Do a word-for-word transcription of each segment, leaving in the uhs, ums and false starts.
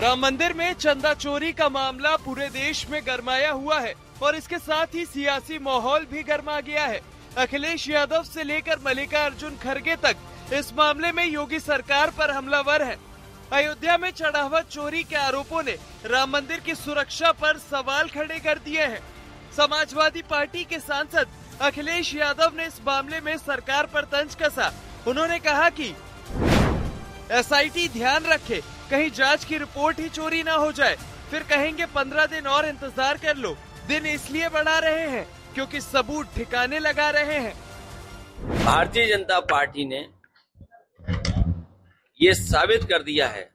राम मंदिर में चंदा चोरी का मामला पूरे देश में गरमाया हुआ है और इसके साथ ही सियासी माहौल भी गरमा गया है। अखिलेश यादव से लेकर मल्लिकार्जुन खड़गे तक इस मामले में योगी सरकार पर हमलावर है। अयोध्या में चढ़ावा चोरी के आरोपों ने राम मंदिर की सुरक्षा पर सवाल खड़े कर दिए हैं। समाजवादी पार्टी के सांसद अखिलेश यादव ने इस मामले में सरकार पर तंज कसा। उन्होंने कहा कि एस आई टी ध्यान रखे, कहीं जांच की रिपोर्ट ही चोरी ना हो जाए, फिर कहेंगे पंद्रह दिन और इंतजार कर लो। दिन इसलिए बढ़ा रहे हैं क्योंकि सबूत ठिकाने लगा रहे हैं। भारतीय जनता पार्टी ने ये साबित कर दिया है,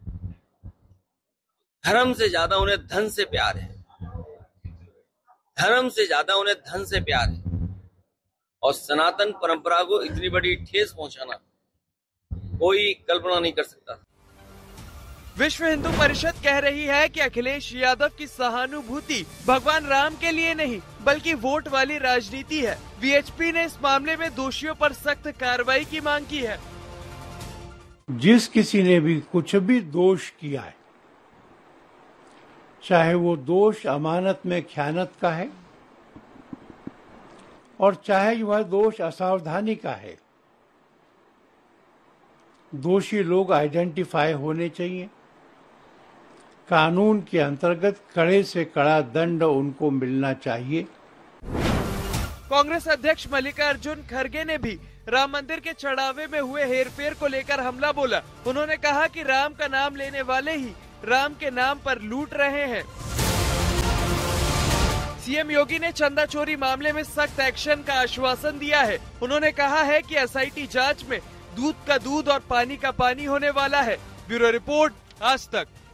धर्म से ज्यादा उन्हें धन से प्यार है, धर्म से ज्यादा उन्हें धन से प्यार है और सनातन परंपरा को इतनी बड़ी ठेस पहुंचाना कोई कल्पना नहीं कर सकता। विश्व हिंदू परिषद कह रही है कि अखिलेश यादव की सहानुभूति भगवान राम के लिए नहीं बल्कि वोट वाली राजनीति है। वी एच पी ने इस मामले में दोषियों पर सख्त कार्रवाई की मांग की है। जिस किसी ने भी कुछ भी दोष किया है, चाहे वो दोष अमानत में ख़यानत का है और चाहे वह दोष असावधानी का है, दोषी लोग आइडेंटिफाई होने चाहिए। कानून के अंतर्गत कड़े से कड़ा दंड उनको मिलना चाहिए। कांग्रेस अध्यक्ष मल्लिकार्जुन खड़गे ने भी राम मंदिर के चढ़ावे में हुए हेरफेर को लेकर हमला बोला। उन्होंने कहा कि राम का नाम लेने वाले ही राम के नाम पर लूट रहे हैं। सी एम योगी ने चंदा चोरी मामले में सख्त एक्शन का आश्वासन दिया है। उन्होंने कहा है कि एस आई टी जांच में दूध का दूध और पानी का पानी होने वाला है। ब्यूरो रिपोर्ट, आज तक।